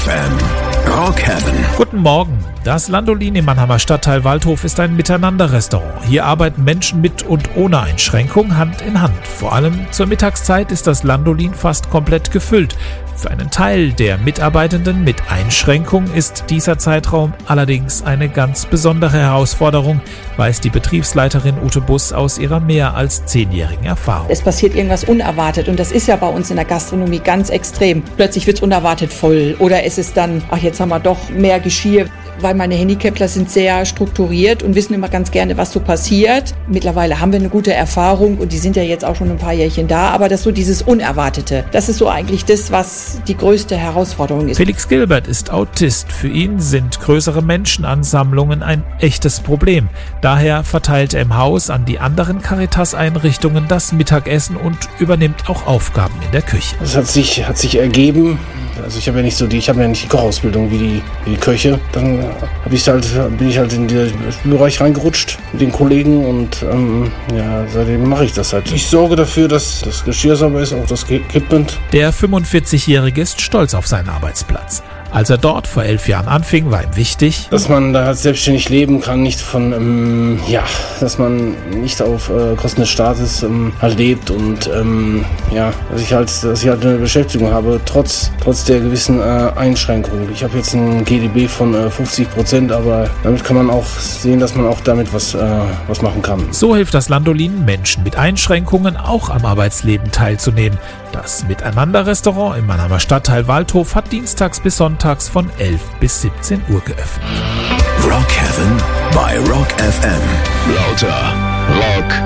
FM. Rock Heaven. Guten Morgen. Das Landolin im Mannheimer Stadtteil Waldhof ist ein Miteinander-Restaurant. Hier arbeiten Menschen mit und ohne Einschränkung Hand in Hand. Vor allem zur Mittagszeit ist das Landolin fast komplett gefüllt. Für einen Teil der Mitarbeitenden mit Einschränkung ist dieser Zeitraum allerdings eine ganz besondere Herausforderung, weiß die Betriebsleiterin Ute Buss aus ihrer mehr als 10-jährigen Erfahrung. Es passiert irgendwas unerwartet und das ist ja bei uns in der Gastronomie ganz extrem. Plötzlich wird es unerwartet voll oder es ist dann, jetzt haben wir doch mehr Geschirr. Weil meine Handicapler sind sehr strukturiert und wissen immer ganz gerne, was so passiert. Mittlerweile haben wir eine gute Erfahrung und die sind ja jetzt auch schon ein paar Jährchen da, aber das ist so dieses Unerwartete. Das ist so eigentlich das, was die größte Herausforderung ist. Felix Gilbert ist Autist. Für ihn sind größere Menschenansammlungen ein echtes Problem. Daher verteilt er im Haus an die anderen Caritas-Einrichtungen das Mittagessen und übernimmt auch Aufgaben in der Küche. Das hat sich ergeben. Also ich habe ja nicht die Kochausbildung wie die Köche. Dann bin ich halt in den Spülbereich reingerutscht mit den Kollegen und seitdem mache ich das halt. Ich sorge dafür, dass das Geschirr sauber ist, auch das Equipment. Der 45-Jährige ist stolz auf seinen Arbeitsplatz. Als er dort vor 11 Jahren anfing, war ihm wichtig, dass man da selbstständig leben kann, nicht von, dass man nicht auf Kosten des Staates halt lebt und dass ich halt eine Beschäftigung habe, trotz der gewissen Einschränkungen. Ich habe jetzt ein GdB von 50%, aber damit kann man auch sehen, dass man auch damit was machen kann. So hilft das Landolin Menschen mit Einschränkungen auch am Arbeitsleben teilzunehmen. Das Miteinander-Restaurant im Mannheimer Stadtteil Waldhof hat dienstags bis sonntags von 11 bis 17 Uhr geöffnet. Rock Heaven bei Rock FM. Lauter Rock